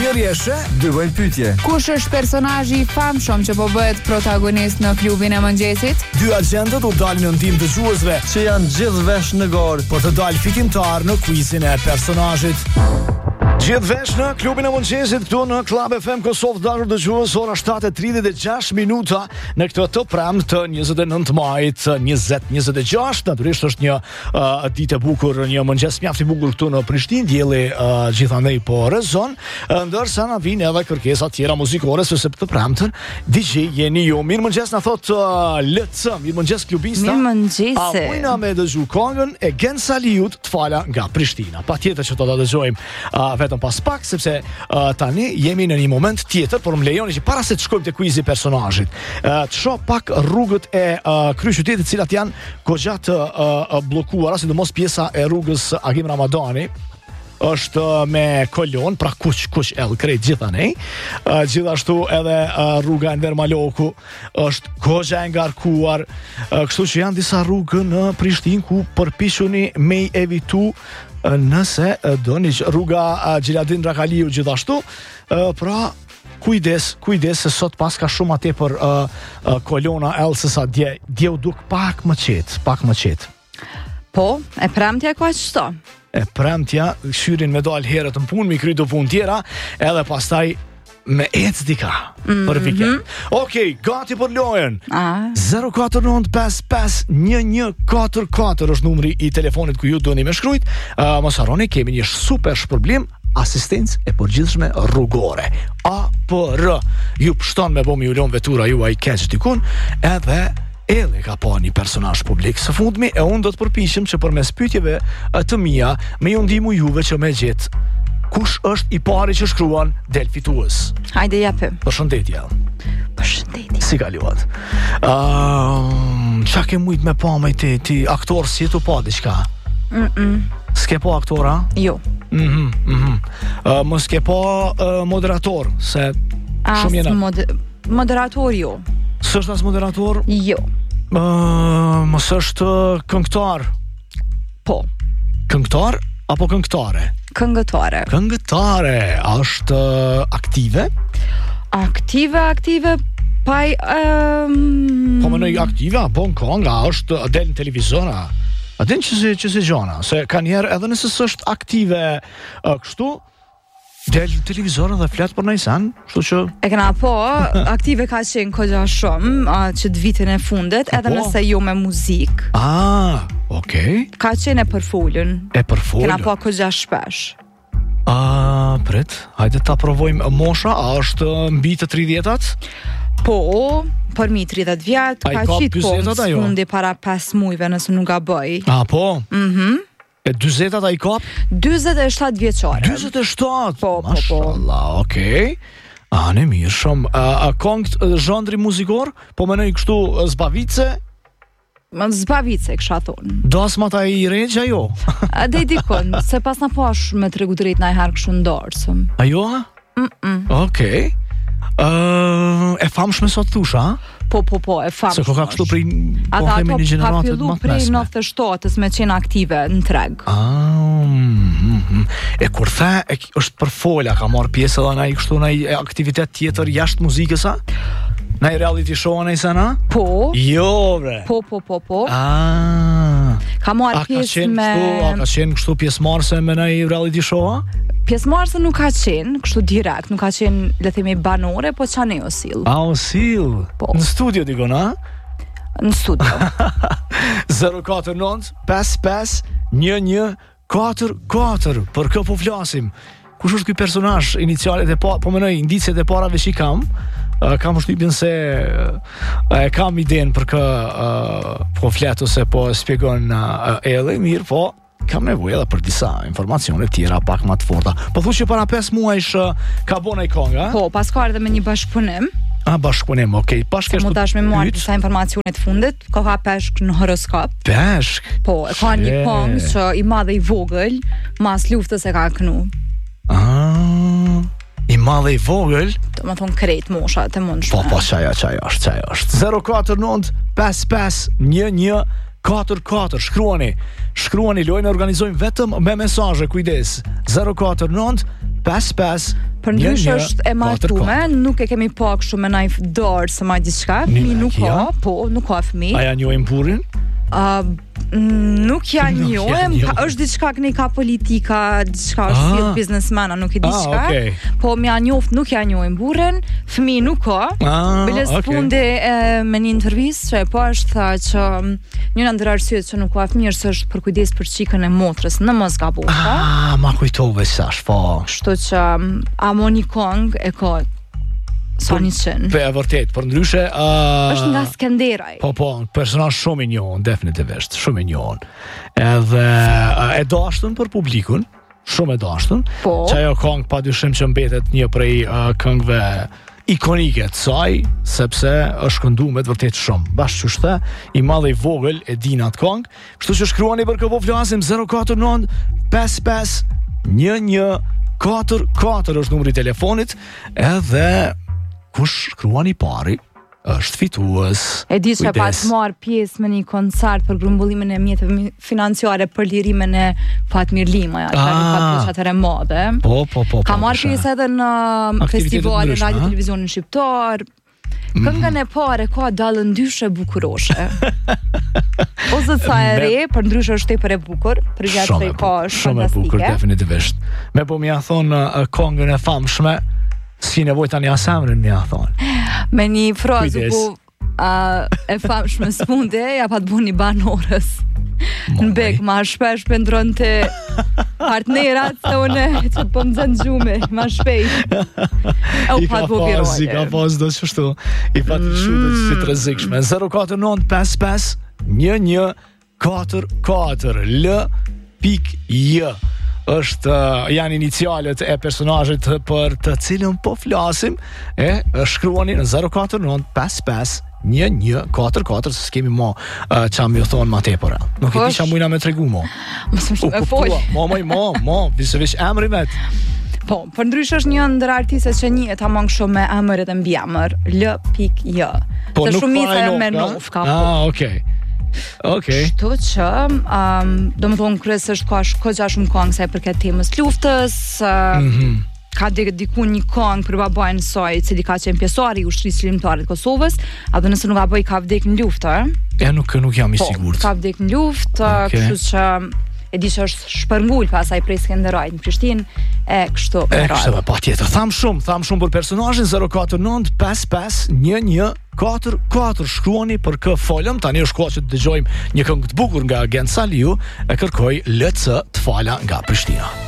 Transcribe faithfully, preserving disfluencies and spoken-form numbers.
Një rjeshe, dy bëjmë pyetje. Kush është personazhi i famshëm që po bëhet protagonist në klubin e mëngjesit? Dy agjendët u dalin në ndihmë dëgjuesve që janë gjithë vesh në gorë për të dalë fitimtar në quizin e personazhit. Gjithë vesh në klubin e mëngjesit këtu në Club F M Kosovë, dashur dëgjues, ora shtatë e tridhjetë e gjashtë minuta në këtë të premtë të njëzet e nëntë majit njëzet njëzet e gjashtë. Natyrisht është një uh, ditë e bukur, një mëngjes mjaft i bukur këtu në Prishtinë, dielli uh, gjithandej po rrezon, ndërsa na vijnë edhe kërkesa tjera muzikore sepse të premtën D J jeni ju. Mirëmëngjes na thot uh, L C, mirëmëngjes klubista. Mirëmëngjes. A mujna me dëgju këngën e Gen Saliut të fala nga Prishtina. Patjetër që do ta dëgjojmë uh, vetëm pas pak, sepse uh, tani jemi në një moment tjetër, por më lejoni që para se të shkojmë te quizi personazhit, uh, të shoh pak rrugët e uh, kryeqytetit, të cilat janë goxha të uh, bllokuara, sidomos pjesa e rrugës Agim Ramadani është me kolon, pra kuq kuq ell krejt gjithanej. Uh, gjithashtu edhe uh, rruga Enver Maloku është goxha e ngarkuar, uh, kështu që janë disa rrugë në Prishtinë ku përpiquni me i evitu nëse doni. Rruga Gjiladin Drakaliu gjithashtu, pra kujdes, kujdes se sot pas ka shumë atje për uh, uh, kolona Elsësa dje, dje u duk pak më qetë, pak më qetë. Po, e premtja ka qëto? E premtja, shyrin me dal herët në punë, mi kry do punë tjera, edhe pastaj me ec dika mm-hmm. për vikend. Okej, okay, gati për lojën. Ah. zero katër nëntë pesë pesë një një katër katër është numri i telefonit ku ju doni me shkrujt. Uh, mos harroni, kemi një super shpërblim, asistencë e përgjithshme rrugore. A P R. Ju pështon me bomi u lon vetura juaj keq dikun, edhe edhe ka pa një personazh publik së fundmi, e unë do të përpiqem që përmes pyetjeve të mia me ju ndihmu juve që me gjet kush është i pari që shkruan del fitues. Hajde japim. Përshëndetje. Përshëndetje. Si kaluat? Uh, qa ke mujt me pa me ti, ti aktor si tu pa diçka? Mm-mm. S'ke pa aktora? Jo. Mhm, mhm. Uh, mos ke pa uh, moderator, se as shumë jena. Mod moderator jo. S'është as moderator? Jo. Uh, mos është këngëtar? Po. Këngëtar apo këngëtare? Këngëtare. Këngëtare. Është uh, aktive? Aktive, aktive, paj... Um... Po më nëj aktive, po në konga, është del në televizora. A din që si, që si gjona, se ka njerë edhe nëse s'është aktive uh, kështu, del në televizora dhe flet për najsan, kështu që... E këna po, aktive ka qenë kogja shumë, uh, që të vitin e fundet, edhe po? nëse jo me muzik. Ah, okej. Okay. Ka qenë e përfolën. E përfolën. Këna po kogja shpesh. Ah, prit, hajde ta provojmë mosha, a është mbi të tridhjetat? Po, për mi tridhjetë vjet, ka qitë po në fundi para pesë mujve nëse nuk ga bëj. A, po? Mhm. E dyzetat a i kap? dyzet e shtatë vjeqare. dyzet e shtatë? Po, po, po. Mashallah, okej. Okay. A, në mirë shumë. A, a kongët zhëndri muzikor? Po menoj kështu zbavice? Zbavice, kësha thonë. Dasmat a i regja jo? A dhe i dikon, se pas na pash me tregu drejt na i herë këshu ndorësëm. A jo? Mm-mm. Okej. Okay. Uh, e famshme sot thusha? Po, po, po, e famshme. Se ko ka kështu prej kohemi një generatet më të mesme. Ata ato ka fillu prej nëntëdhjetë e shtatës me qenë aktive në treg. Ah, mm, mm. E kur the, e, është për fola, ka marrë pjesë edhe na i kështu na i aktivitet tjetër jashtë muzikës, a? Na i reality show a nejse na? Po. Jo, bre. Po, po, po, po. Ah. Ka marrë pjesë me... A ka qenë kështu pjesë marrëse me na i reality show, a? Pjesë marrëse nuk ka qenë, kështu direkt, nuk ka qenë, le themi, banore, po qa ne o sil. A, o sil? Po. Në studio dikon, a? Në studio. zero katër nëntë pesë pesë një një katër katër. Për kë po flasim? Kush është ky personazh? Inicialet e pa, po menoj indicet e parave që i kam. Uh, kam shtypjen se uh, e kam idenë për kë uh, po flet ose po shpjegon uh, edhe mirë, po kam nevojë edhe për disa informacione tjera pak më të forta. Po thuaj që para pesë muajsh uh, ka bona i konga? Po, pas ka ardhe me një bashkëpunim. A, bashkëpunim, okej. Okay. Pashk është. Më dash me marrë disa informacione të fundit, ka ka peshk në horoskop. Peshk? Po, e ka një këngë që i madhe i vogël, mas luftës e ka kënu. Ah, i madhe i vogël? Do më thonë krejt mosha të mund shme. Po, po, qaja, qaja është, qaja është. zero katër nëntë pesë pesë një një katër katër. Shkruani. Shkruani, lojnë organizojmë vetëm me mesazhe, kujdes. zero katër nëntë pesë pesë Përndryshe është e martume, nuk e kemi pa kështu me naj dorë së ma diçka, fëmi nuk ka, po, nuk ka fëmi. A ja njojnë burin? Uh, nuk ja njohem, është diçka kënej ka politika, diçka është field businessmana, nuk e diçka, ah, okay. Po mja njoft nuk ja njohem burren, fëmi nuk ka, ah, bëles okay. Funde e, me një intervistë që e po është tha që njëna ndër arsyet që nuk ka fëmijë është për kujdes për çikën e motrës, në mos gabon. Ah, ma kujtove sash, po. Kështu që a Moni Kong e ka sa një qenë. Pe e vërtet, për ndryshe uh, është nga Skenderaj. Po, po, personazh shumë i njohur, definitivisht, shumë i njohur. Edhe uh, e dashtën për publikun, shumë e dashtën. Po. Që ajo këngë padyshim që mbetet një prej uh, këngëve ikonike të saj, sepse është kënduar me të vërtet shumë. Bashkë qyshte, i madhe i vogël e dina të këngë. Kështu që shkruani për këvo flasim zero katër nënt pesë pesë një një katër katër është numri i telefonit, edhe kush shkruani pari është fitues. E di që pas marr pjesë me një koncert për grumbullimin e mjeteve financiare për lirimin e Fatmir Limaja, që nuk ka pjesë atëre madhe. Po, po, po. Ka marr pjesë edhe në festivalin Radio Televizionin Shqiptar. Këngën e parë ka dallë ndyshe bukuroshe. Ose sa e re, për ndryshe është tepër e bukur, për gjatë se ka është shumë e bukur, definitivisht. Me po mja thonë këngën e famshme, si nevoj tani asemrin mja thonë. Me një frazë ku uh, e famshme s'munde, ja pa të bu një banorës. Në bek, ma shpesh pëndron të partnerat, se une që të po më zënë gjume, ma shpejt. E u pa të bu birone. I ka pas do qështu, i pa të shutë që si të rëzikshme. zero katër nënt pesë pesë një një katër katër L pik J është uh, janë inicialet e personazhit për të cilën po flasim, e shkruani në zero katër nënt pesë pesë një një katër katër, se s'kemi mo uh, qa mi o thonë ma tepër. Nuk e ti qa mujna me tregu mo. Mos më shumë e fol. Mo, mo, mo, mo, visë vish emri vet. Po, për ndrysh është një ndër artistet që një e ta mangë shumë me emër edhe mbi emër, L pik J. Po, se nuk shumica fare e me nuk, nof ka. Ah, okej. Okay. Kështu që um, do më thonë kryesisht ka këgja shumë këngë sa i përket temës luftës, uh, mm-hmm. ka diku një këngë për babajnë saj, cili ka qenë pjesari i ushtrisë lirimtare të Kosovës, a dhe nëse nuk babaj ka vdek në luftë. Ja, nuk, nuk jam i po, sigurt. Ka vdek në luftë, okay. Kështu që e di që është shpërngull pasaj prej Skenderajt në Prishtinë, e kështu e kështu, pa tjetër, tham shumë, tham shumë për personazhin zero katër nënt pesë pesë një një katër katër, shkruani për kë folëm. Tani është koha që të dëgjojmë një këngë të bukur nga Gen Saliu, e kërkoj L C të fala nga Prishtina.